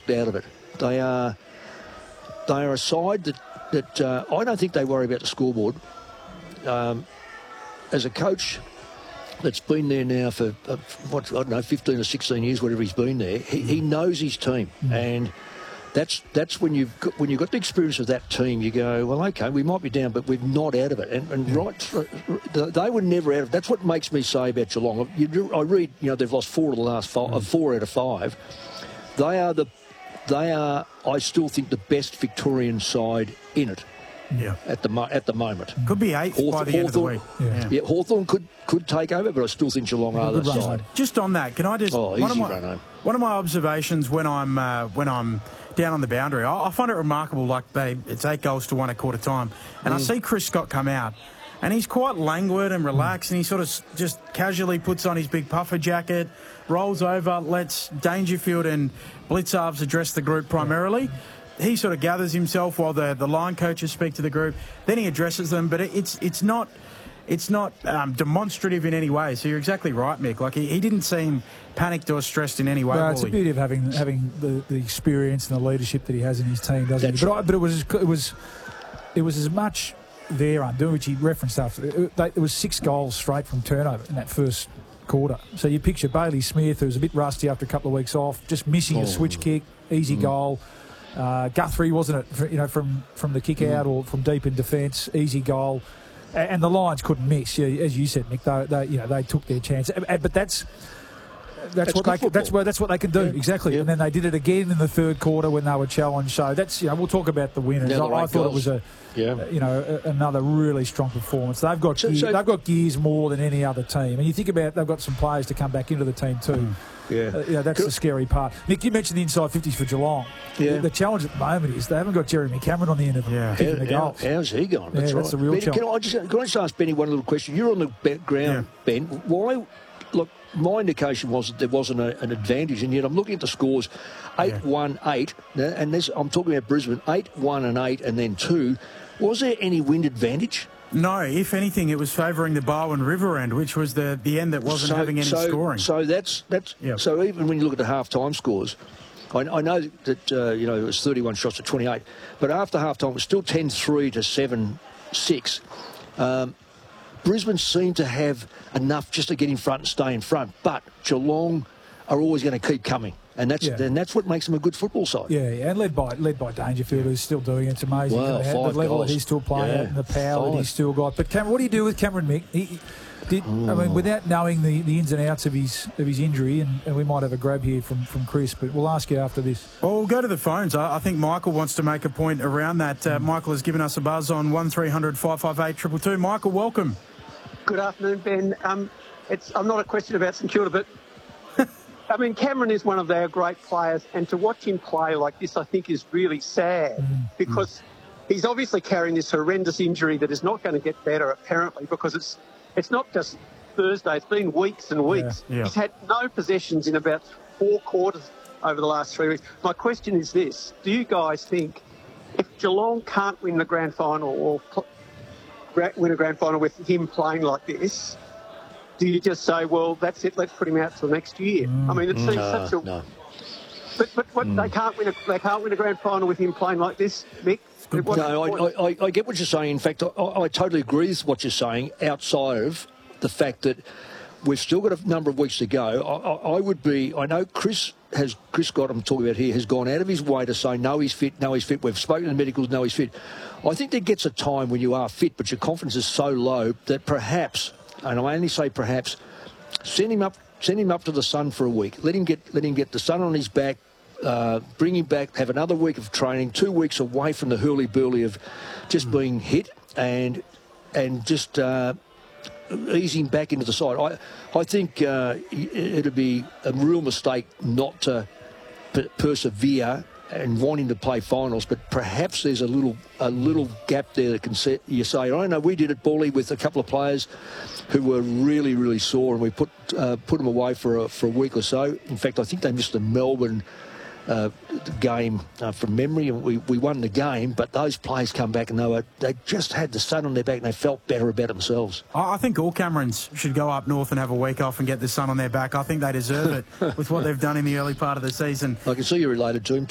out of it. They are a side that I don't think they worry about the scoreboard. As a coach that's been there now for, 15 or 16 years, whatever he's been there, he knows his team. And that's when you've got the experience of that team, you go, well, okay, we might be down, but we're not out of it. They were never out of it. That's what makes me say about Geelong. I read, they've lost 4 of the last 5, 4 out of 5. They are, I still think, the best Victorian side in it. Yeah. At the moment. Could be 8th by the end of the week. Yeah, Hawthorn could take over, but I still think Geelong are the side. Just on that, can I just... One of my observations when I'm down on the boundary, I find it remarkable, it's 8 goals to 1 at quarter time, and I see Chris Scott come out, and he's quite languid and relaxed, and he sort of just casually puts on his big puffer jacket, rolls over, lets Dangerfield and Blitzarves address the group primarily. He sort of gathers himself while the line coaches speak to the group. Then he addresses them, but it's not demonstrative in any way. So you're exactly right, Mick. He didn't seem panicked or stressed in any way. No, it's the beauty of having the experience and the leadership that he has in his team, doesn't he? But it was as much their undoing, which he referenced after. It was 6 goals straight from turnover in that first quarter. So you picture Bailey Smith, who was a bit rusty after a couple of weeks off, just missing a switch kick, easy goal. Guthrie, wasn't it? From the kick out or from deep in defence, easy goal, and the Lions couldn't miss. Yeah, as you said, Mick, they took their chance. But that's what they can do exactly. And then they did it again in the third quarter when they were challenged. So that's we'll talk about the winners. I thought it was another really strong performance. They've got gears more than any other team. And you think about they've got some players to come back into the team too. That's the scary part. Nick, you mentioned the inside 50s for Geelong. Yeah. The challenge at the moment is they haven't got Jeremy Cameron on the end of them kicking the goals. How's he going? That's the real challenge. Can I just ask Benny one little question? You're on the ground, Ben. Why? Look, my indication was that there wasn't an advantage, and yet I'm looking at the scores: 8-1-8, and I'm talking about Brisbane, 8-1 and 8, and then 2. Was there any wind advantage? No, if anything, it was favouring the Barwon River end, which was the end that wasn't having any scoring. So so even when you look at the half-time scores, I know that it was 31 shots to 28, but after half-time it was still 10-3 to 7-6. Brisbane seemed to have enough just to get in front and stay in front, but Geelong are always going to keep coming. And that's what makes them a good football side. Yeah, and led by Dangerfield, who's still doing it. It's amazing. Wow, the level that he's still playing at and the power that he's still got. But Cameron, what do you do with Cameron, Mick? Without knowing the ins and outs of his injury, and we might have a grab here from Chris, but we'll ask you after this. Well, we'll go to the phones. I think Michael wants to make a point around that. Michael has given us a buzz on 1300 558 222. Michael, welcome. Good afternoon, Ben. I'm not a question about St Kilda, but Cameron is one of our great players, and to watch him play like this, I think, is really sad because he's obviously carrying this horrendous injury that is not going to get better, apparently, because it's not just Thursday, it's been weeks and weeks. Yeah. He's had no possessions in about 4 quarters over the last 3 weeks. My question is this: do you guys think if Geelong can't win the grand final or win a grand final with him playing like this, do you just say, well, that's it, let's put him out till next year? It seems such a... No. But what, they can't win a grand final with him playing like this, Mick? No, I get what you're saying. In fact, I totally agree with what you're saying, outside of the fact that we've still got a number of weeks to go. I know Chris Scott, I'm talking about here, has gone out of his way to say, no, he's fit. We've spoken to the medicals, no, he's fit. I think there gets a time when you are fit, but your confidence is so low that perhaps, and I only say perhaps, send him up to the sun for a week. Let him get the sun on his back, bring him back, have another week of training, 2 weeks away from the hurly-burly of just being hit, and just ease him back into the side. I think it'd be a real mistake not to persevere and want him to play finals, but perhaps there's a little gap there that can set. You say, I know we did it, Bally, with a couple of players who were really, really sore, and we put them away for a week or so. In fact, I think they missed the Melbourne game from memory, and we won the game, but those players come back and they just had the sun on their back and they felt better about themselves. I think all Camerons should go up north and have a week off and get the sun on their back. I think they deserve it with what they've done in the early part of the season. I can see you're related to him